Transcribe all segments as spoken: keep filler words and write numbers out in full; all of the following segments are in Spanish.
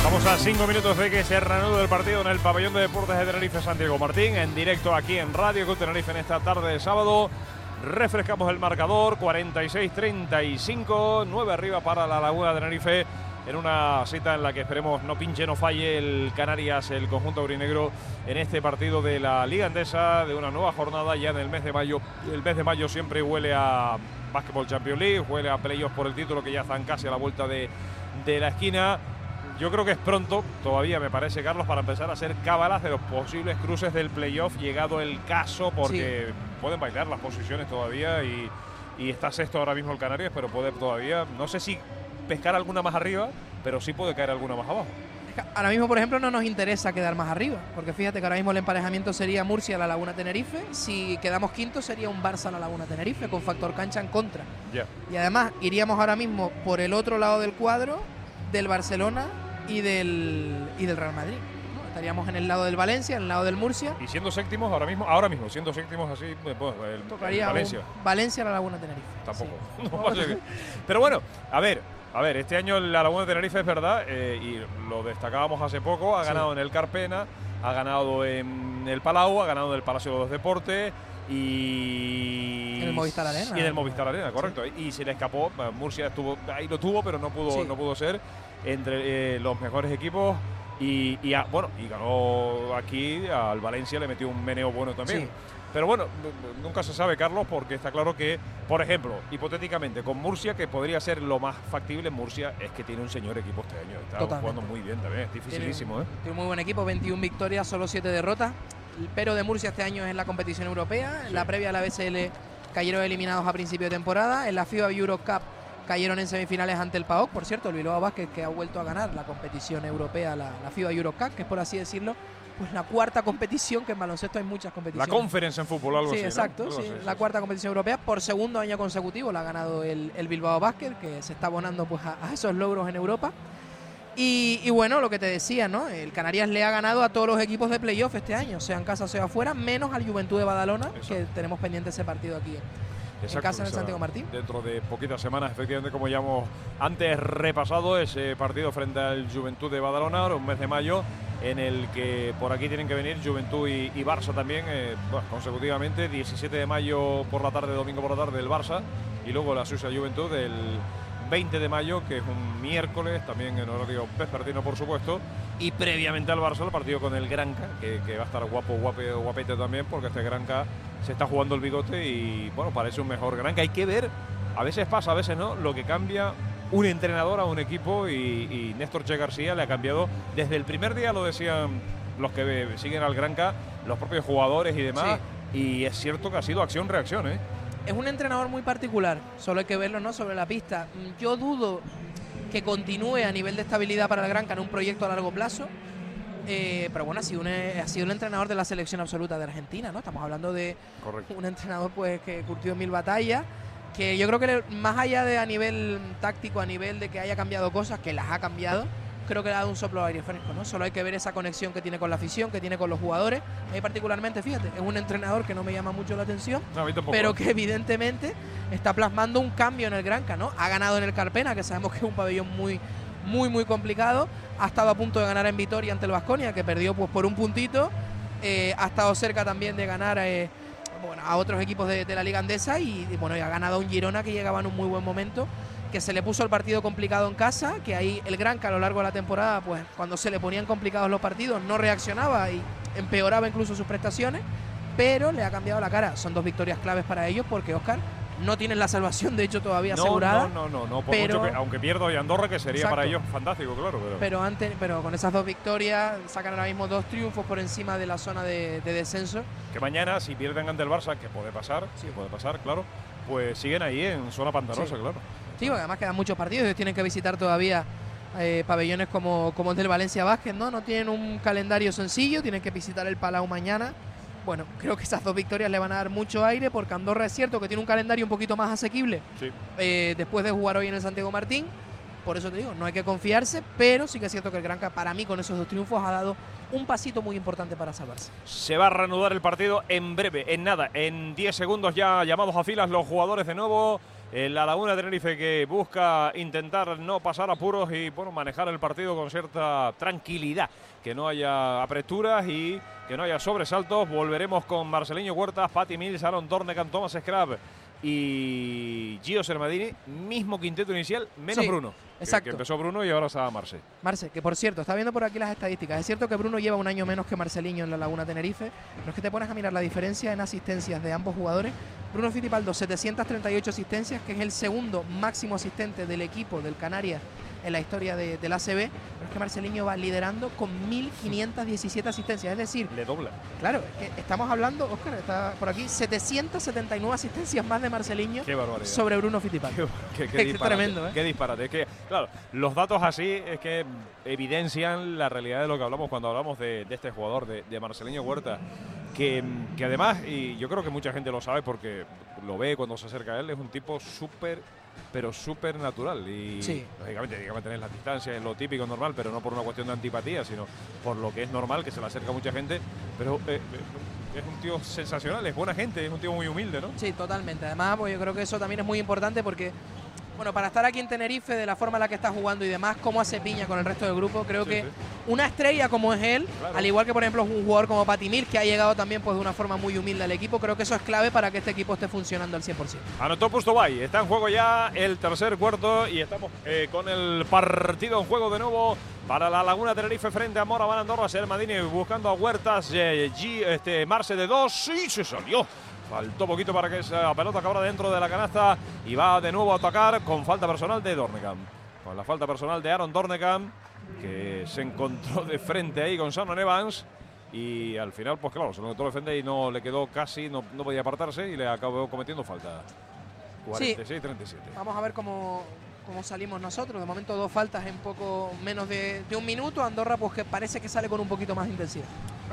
Estamos a cinco minutos de que se reanude el partido en el Pabellón de Deportes de Tenerife Santiago Martín, en directo aquí en Radio con Tenerife en esta tarde de sábado. Refrescamos el marcador, cuarenta y seis treinta y cinco, nueve arriba para la Laguna de Tenerife, en una cita en la que esperemos no pinche, no falle el Canarias, el conjunto aurinegro, en este partido de la Liga Endesa, de una nueva jornada ya en el mes de mayo. El mes de mayo siempre huele a Basketball Champions League, huele a playoffs por el título que ya están casi a la vuelta de, de la esquina. Yo creo que es pronto, todavía me parece, Carlos, para empezar a hacer cábalas de los posibles cruces del playoff, llegado el caso, porque sí, pueden bailar las posiciones todavía y, y está sexto ahora mismo el Canarias, pero puede todavía, no sé si pescar alguna más arriba, pero sí puede caer alguna más abajo. Ahora mismo, por ejemplo, no nos interesa quedar más arriba, porque fíjate que ahora mismo el emparejamiento sería Murcia-La Laguna Tenerife. Si quedamos quinto sería un Barça-La Laguna Tenerife con factor cancha en contra. Yeah. Y además iríamos ahora mismo por el otro lado del cuadro del Barcelona y del y del Real Madrid, ¿no? Estaríamos en el lado del Valencia, en el lado del Murcia. Y siendo séptimos ahora mismo, ahora mismo, siendo séptimos así, pues, el, tocaría el Valencia. Valencia, La Laguna Tenerife. Tampoco. Sí. No pasa que... Pero bueno, a ver, a ver, este año La Laguna Tenerife es verdad, eh, y lo destacábamos hace poco, ha ganado sí. en el Carpena, ha ganado en el Palau, ha ganado en el Palacio de los Deportes y en el Movistar Arena. Y en el Movistar Arena, correcto. Sí. Y se le escapó, Murcia estuvo ahí, lo tuvo, pero no pudo, sí. no pudo ser entre eh, los mejores equipos. Y, y a, bueno, y ganó aquí al Valencia, le metió un meneo bueno también. Sí. Pero bueno, nunca se sabe, Carlos, porque está claro que, por ejemplo, hipotéticamente, con Murcia, que podría ser lo más factible, Murcia es que tiene un señor equipo este año. Está Totalmente. jugando muy bien también, es dificilísimo. Tiene, ¿eh? tiene un muy buen equipo, veintiuna victorias, solo siete derrotas. Pero de Murcia este año es en la competición europea. En sí. la previa a la B C L cayeron eliminados a principio de temporada. En la FIBA Eurocup cayeron en semifinales ante el P A O K. Por cierto, el Bilbao Basket, que ha vuelto a ganar la competición europea, la, la FIBA Eurocup, que es, por así decirlo, pues la cuarta competición, que en baloncesto hay muchas competiciones. La Conference en fútbol, algo sí, así. Exacto, ¿no? sí, exacto, sí, la sí, cuarta sí. competición europea por segundo año consecutivo la ha ganado el, el Bilbao Basket, que se está abonando pues a, a esos logros en Europa. Y, y bueno, lo que te decía, ¿no? El Canarias le ha ganado a todos los equipos de playoff este año, sea en casa, sea afuera, menos al Juventud de Badalona, exacto. que tenemos pendiente ese partido aquí en casa en el Santiago Martín. Dentro de poquitas semanas, efectivamente, como ya hemos antes repasado, ese partido frente al Juventud de Badalona, un mes de mayo, en el que por aquí tienen que venir Juventud y, y Barça también, eh, bueno, consecutivamente, diecisiete de mayo por la tarde, domingo por la tarde el Barça, y luego la Suiza Juventud del veinte de mayo, que es un miércoles, también en horario vespertino, por supuesto, y previamente al Barça el partido con el Granca, que, que va a estar guapo, guape, guapete también, porque este Granca se está jugando el bigote y, bueno, parece un mejor Granca. Hay que ver, a veces pasa, a veces no, lo que cambia un entrenador a un equipo, y, y Néstor Che García le ha cambiado desde el primer día, lo decían los que siguen al Granca, los propios jugadores y demás, sí. y es cierto que ha sido acción-reacción, ¿eh? Es un entrenador muy particular, solo hay que verlo, ¿no?, sobre la pista. Yo dudo que continúe a nivel de estabilidad para el Granca en un proyecto a largo plazo, eh, pero bueno, ha sido, un, ha sido el entrenador de la selección absoluta de Argentina, ¿no? Estamos hablando de Correcto. un entrenador pues que curtió mil batallas, que yo creo que le, más allá de a nivel táctico, a nivel de que haya cambiado cosas, que las ha cambiado, creo que le ha dado un soplo de aire fresco, ¿no? Solo hay que ver esa conexión que tiene con la afición, que tiene con los jugadores. Ahí particularmente, fíjate, es un entrenador que no me llama mucho la atención, no, pero que evidentemente está plasmando un cambio en el Granca, ¿no? Ha ganado en el Carpena, que sabemos que es un pabellón muy, muy, muy complicado. Ha estado a punto de ganar en Vitoria ante el Baskonia, que perdió pues por un puntito. Eh, ha estado cerca también de ganar eh, bueno, a otros equipos de, de la Liga Endesa y, y bueno, y ha ganado a un Girona que llegaba en un muy buen momento, que se le puso el partido complicado en casa, que ahí el Granca a lo largo de la temporada, pues cuando se le ponían complicados los partidos, no reaccionaba y empeoraba incluso sus prestaciones, pero le ha cambiado la cara. Son dos victorias claves para ellos porque, Óscar, no tienen la salvación, de hecho, todavía no, asegurada. No, no, no, no, por pero, mucho que, aunque pierda hoy Andorra, que sería exacto. para ellos fantástico, claro. Pero, pero, antes, pero con esas dos victorias sacan ahora mismo dos triunfos por encima de la zona de, de descenso. Que mañana, si pierden ante el Barça, que puede pasar, sí, puede pasar, claro, pues siguen ahí en zona pantanosa, sí. claro. Sí, porque además quedan muchos partidos, ellos tienen que visitar todavía eh, pabellones como, como el del Valencia Basket, ¿no? No tienen un calendario sencillo, tienen que visitar el Palau mañana. Bueno, creo que esas dos victorias le van a dar mucho aire, porque Andorra es cierto que tiene un calendario un poquito más asequible, sí. eh, después de jugar hoy en el Santiago Martín. Por eso te digo, no hay que confiarse, pero sí que es cierto que el Granca, para mí, con esos dos triunfos, ha dado un pasito muy importante para salvarse. Se va a reanudar el partido en breve, en nada, en diez segundos ya llamados a filas los jugadores de nuevo. En la Laguna de Tenerife, que busca intentar no pasar apuros y bueno, manejar el partido con cierta tranquilidad. Que no haya apreturas y que no haya sobresaltos. Volveremos con Marceliño Huertas, Patty Mills, Aaron Dornekamp, Thomas Scrab y Gio Sermadini. Mismo quinteto inicial, menos sí, Bruno. Exacto. Que, que empezó Bruno y ahora está Marce. Marce, que por cierto, está viendo por aquí las estadísticas. Es cierto que Bruno lleva un año menos que Marceliño en la Laguna Tenerife, pero es que te pones a mirar la diferencia en asistencias de ambos jugadores. Bruno Fittipaldo, setecientas treinta y ocho asistencias, que es el segundo máximo asistente del equipo del Canarias en la historia de, del A C B, pero es que Marceliño va liderando con mil quinientas diecisiete asistencias, es decir, le dobla. Claro, es que estamos hablando, Óscar, está por aquí, setecientas setenta y nueve asistencias más de Marceliño sobre Bruno Fittipaldo. Qué, qué, qué es tremendo, ¿eh? Qué disparate. Es que, claro, los datos así es que evidencian la realidad de lo que hablamos cuando hablamos de, de este jugador, de, de Marceliño Huertas, que, que además, y yo creo que mucha gente lo sabe porque lo ve cuando se acerca a él, es un tipo súper, pero súper natural. Y sí. lógicamente tiene que mantener las distancias, es lo típico, normal, pero no por una cuestión de antipatía, sino por lo que es normal, que se le acerca a mucha gente. Pero eh, eh, es un tío sensacional, es buena gente, es un tío muy humilde, ¿no? Sí, totalmente. Además, pues yo creo que eso también es muy importante porque, bueno, para estar aquí en Tenerife, de la forma en la que está jugando y demás, cómo hace piña con el resto del grupo, creo sí, que sí. una estrella como es él, claro. al igual que por ejemplo un jugador como Patty Mills, que ha llegado también pues de una forma muy humilde al equipo, creo que eso es clave para que este equipo esté funcionando al cien por ciento. Anotó Pustobay, está en juego ya el tercer cuarto y estamos eh, con el partido en juego de nuevo para la Laguna Tenerife frente a Moraván Andorra. Sermadini buscando a Huertas, eh, G, este, Marce de dos y se salió. Faltó poquito para que esa pelota acabara dentro de la canasta y va de nuevo a atacar con falta personal de Dornekamp. Con la falta personal de Aaron Dornekamp, que se encontró de frente ahí con Shannon Evans y al final, pues claro, se lo encontró de frente y no le quedó casi, no, no podía apartarse y le acabó cometiendo falta. cuarenta y seis treinta y siete. Sí. Vamos a ver cómo, cómo salimos nosotros. De momento dos faltas en poco menos de, de un minuto. Andorra pues que parece que sale con un poquito más de intensidad.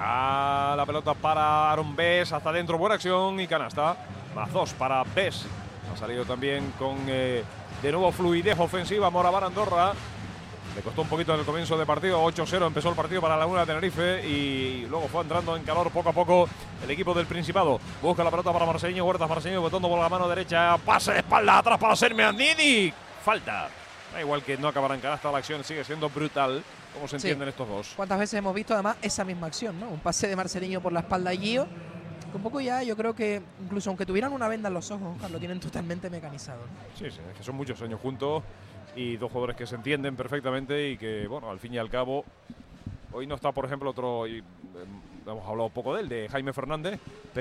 Ah, la pelota para Aaron Bess, hasta adentro, buena acción y canasta. Más dos para Bess. Ha salido también con eh, de nuevo fluidez ofensiva Moraván Andorra. Le costó un poquito en el comienzo de partido, ocho cero empezó el partido para la Laguna de Tenerife y luego fue entrando en calor poco a poco el equipo del Principado. Busca la pelota para Marceliño Huertas, Marceliño botando por la mano derecha, pase de espalda atrás para Sermadini. Falta. Da igual que no acabará en canasta, la acción sigue siendo brutal. ¿Cómo se entienden sí. estos dos? ¿Cuántas veces hemos visto además esa misma acción, ¿no? Un pase de Marceliño por la espalda a Gio. Un poco ya, yo creo que incluso aunque tuvieran una venda en los ojos, Oscar, lo tienen totalmente mecanizado. Sí, sí, es que son muchos años juntos y dos jugadores que se entienden perfectamente y que, bueno, al fin y al cabo, hoy no está, por ejemplo, otro, y, eh, hemos hablado un poco de él, de Jaime Fernández,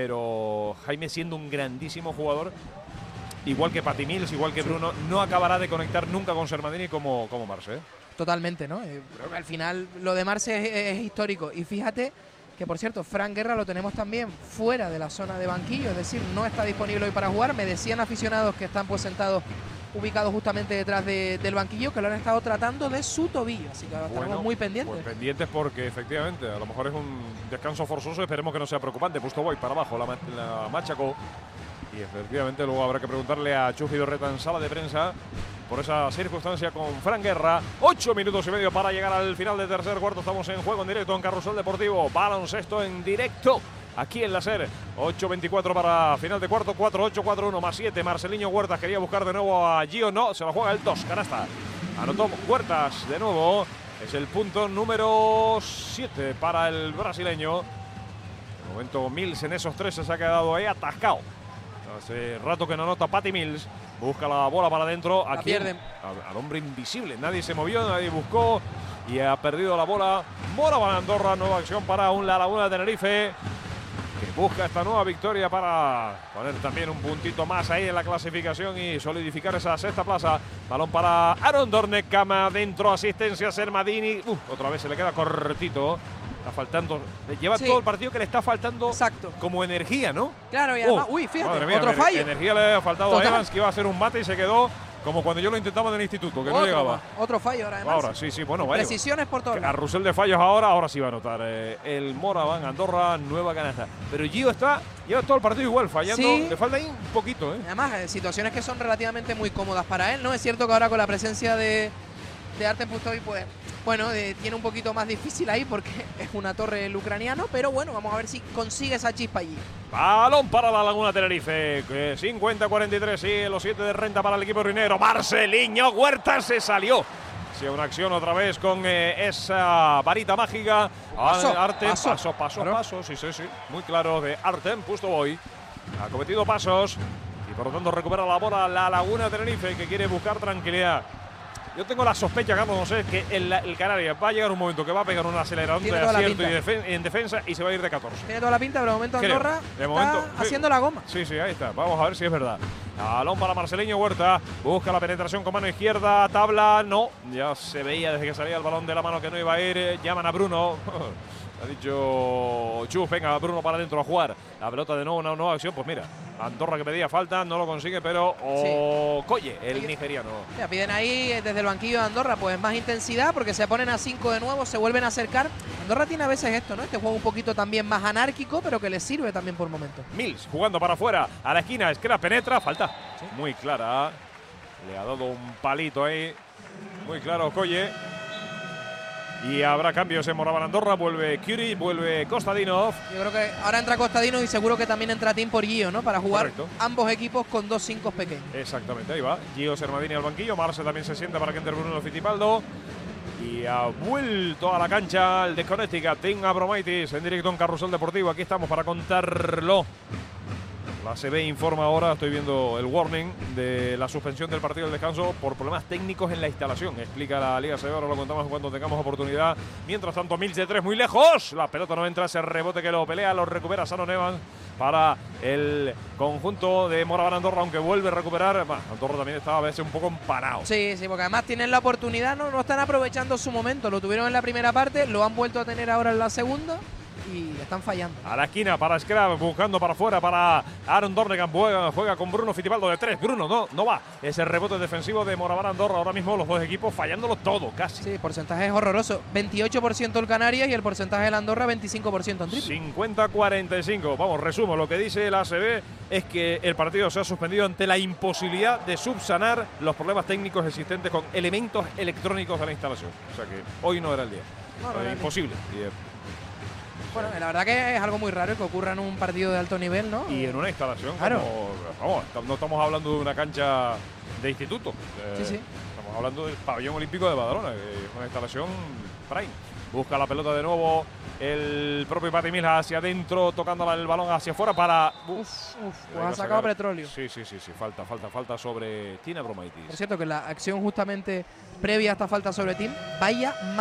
pero Jaime siendo un grandísimo jugador, igual que Patty Mills, igual que Bruno, no acabará de conectar nunca con Sermadini como, como Marce, ¿eh? Totalmente, ¿no? Eh, creo que al final lo de Marce es, es histórico. Y fíjate que, por cierto, Fran Guerra lo tenemos también fuera de la zona de banquillo, es decir, no está disponible hoy para jugar. Me decían aficionados que están pues sentados ubicados justamente detrás de, del banquillo, que lo han estado tratando de su tobillo, así que bueno, estaremos muy pendientes. Pues pendientes porque efectivamente a lo mejor es un descanso forzoso, esperemos que no sea preocupante. Puesto voy para abajo, la, la machacó y efectivamente luego habrá que preguntarle a Chufi Dorreta en sala de prensa por esa circunstancia con Fran Guerra. Ocho minutos y medio para llegar al final del tercer cuarto. Estamos en juego en directo en Carrusel Deportivo. Baloncesto en directo aquí en la SER. ocho veinticuatro para final de cuarto. cuatro ocho, cuatro uno más siete. Marceliño Huertas quería buscar de nuevo a Gio. No, se la juega el dos. Canasta. Anotó Huertas de nuevo. Es el punto número siete para el brasileño. De momento Mills en esos tres se ha quedado ahí atascado. Hace rato que no anota Patty Mills. Busca la bola para adentro. La pierden. Al, al hombre invisible. Nadie se movió, nadie buscó. Y ha perdido la bola. Moraván Andorra. Nueva acción para un La Laguna de Tenerife, que busca esta nueva victoria para poner también un puntito más ahí en la clasificación y solidificar esa sexta plaza. Balón para Aaron Dornekamp. Adentro, asistencia Sermadini. Uh, otra vez se le queda cortito. Está faltando, lleva sí. todo el partido que le está faltando. Exacto. Como energía, ¿no? Claro, y además, oh, uy, fíjate, mía, otro fallo. Energía le ha faltado Total. a Evans, que iba a hacer un mate y se quedó como cuando yo lo intentaba en el instituto, que otro, no llegaba. Otro fallo ahora, además. Ahora, sí, sí, bueno, vaya. Precisiones por todo. A Rusel de fallos ahora, ahora sí va a anotar eh, el Moraván Andorra, nueva canasta. Pero Gio está, lleva todo el partido igual, fallando. Sí. Le falta ahí un poquito, ¿eh? Además, eh, situaciones que son relativamente muy cómodas para él, ¿no? Es cierto que ahora con la presencia de, de Artem Pustovic, pues Bueno, eh, tiene un poquito más difícil ahí porque es una torre el ucraniano, pero bueno, vamos a ver si consigue esa chispa allí. Balón para la Laguna Tenerife. cincuenta a cuarenta y tres, sigue los siete de renta para el equipo rinero. Marceliño Huerta se salió. Sí, una acción otra vez con eh, esa varita mágica. Paso, Artem, paso, paso, paso, claro. paso. Sí, sí, sí. Muy claro de Artem Pustovoy. Ha cometido pasos y por lo tanto recupera la bola la Laguna Tenerife, que quiere buscar tranquilidad. Yo tengo la sospecha, Carlos, no sé, que el, el Canarias va a llegar un momento que va a pegar un acelerador de acierto y defen en defensa y se va a ir de catorce. Tiene toda la pinta, pero de momento Creo. Andorra De está momento, sí. haciendo la goma. Sí, sí, ahí está. Vamos a ver si es verdad. Balón para Marceliño Huerta. Busca la penetración con mano izquierda. Tabla, no. Ya se veía desde que salía el balón de la mano que no iba a ir. Llaman a Bruno. Ha dicho Chus, venga, Bruno para adentro a jugar. La pelota de nuevo, una nueva acción. Pues mira, Andorra que pedía falta, no lo consigue, pero Okoye, sí. el nigeriano. Ya piden ahí desde el banquillo de Andorra pues más intensidad porque se ponen a cinco de nuevo, se vuelven a acercar. Andorra tiene a veces esto, ¿no? Este juego un poquito también más anárquico, pero que le sirve también por momentos. Mills jugando para afuera, a la esquina, Scrap penetra, falta. Sí. Muy clara. Le ha dado un palito ahí. Muy claro Okoye. Y habrá cambios en Moraván Andorra. Vuelve Curie, vuelve Kostadinov. Yo creo que ahora entra Kostadinov y seguro que también entra Tim por Gio, ¿no? Para jugar Correcto. ambos equipos con dos cinco pequeños. Exactamente, ahí va. Gio Sermadini al banquillo. Marce también se sienta para que entre Bruno Fittipaldo. Y ha vuelto a la cancha el de Connecticut, Tim Abromaitis, en directo en Carrusel Deportivo. Aquí estamos para contarlo. La A C B informa ahora, estoy viendo el warning de la suspensión del partido del descanso por problemas técnicos en la instalación. Explica la Liga A C B, ahora lo contamos cuando tengamos oportunidad. Mientras tanto, Mills de tres muy lejos. La pelota no entra, ese rebote que lo pelea, lo recupera Shannon Evans para el conjunto de Moraván Andorra, aunque vuelve a recuperar. Bueno, Andorra también estaba a veces un poco empanado. Sí, sí, porque además tienen la oportunidad, no, no están aprovechando su momento. Lo tuvieron en la primera parte, lo han vuelto a tener ahora en la segunda. Y están fallando. A la esquina para Scrap, buscando para afuera para Aaron Dornegan, juega, juega con Bruno Fittipaldo de tres. Bruno no, no va. Ese rebote defensivo de Moraván Andorra. Ahora mismo los dos equipos fallándolo todo, casi. Sí, porcentaje es horroroso. veintiocho por ciento el Canarias y el porcentaje del Andorra veinticinco por ciento en triple. cincuenta a cuarenta y cinco. Vamos, resumo. Lo que dice la A C B es que el partido se ha suspendido ante la imposibilidad de subsanar los problemas técnicos existentes con elementos electrónicos de la instalación. O sea que hoy no era el día. No, no era era imposible. Y, eh, Bueno, la verdad que es algo muy raro que ocurra en un partido de alto nivel, ¿no? Y en una instalación, claro. Como, vamos, no estamos hablando de una cancha de instituto. Eh, sí, sí. Estamos hablando del pabellón olímpico de Badalona, que es una instalación prime. Busca la pelota de nuevo el propio Patty Mills hacia adentro, tocando el balón hacia afuera para... Uf, uf, pues ha sacado petróleo. Sí, sí, sí, sí, falta, falta, falta sobre Tim Abromaitis. Por cierto, que la acción justamente previa a esta falta sobre Tim, vaya